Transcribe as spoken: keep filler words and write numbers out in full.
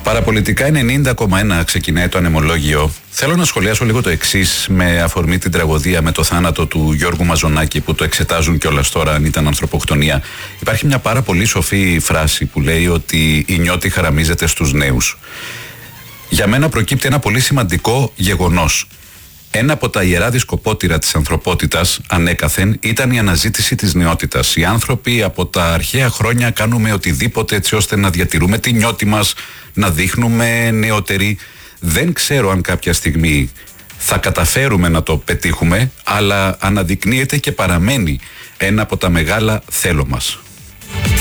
Παραπολιτικά ενενήντα κόμμα ένα ξεκινάει το ανεμολόγιο. Θέλω να σχολιάσω λίγο το εξής με αφορμή την τραγωδία με το θάνατο του Γιώργου Μαζονάκη, που το εξετάζουν κιόλας τώρα αν ήταν ανθρωποκτονία. Υπάρχει μια πάρα πολύ σοφή φράση που λέει ότι η νιώτη χαραμίζεται στους νέους. Για μένα προκύπτει ένα πολύ σημαντικό γεγονός. Ένα από τα ιερά δισκοπότηρα της ανθρωπότητας ανέκαθεν ήταν η αναζήτηση της νεότητας. Οι άνθρωποι από τα αρχαία χρόνια κάνουμε οτιδήποτε έτσι ώστε να διατηρούμε τη νιώτη μας, να δείχνουμε νεότεροι. Δεν ξέρω αν κάποια στιγμή θα καταφέρουμε να το πετύχουμε, αλλά αναδεικνύεται και παραμένει ένα από τα μεγάλα θέλω μας.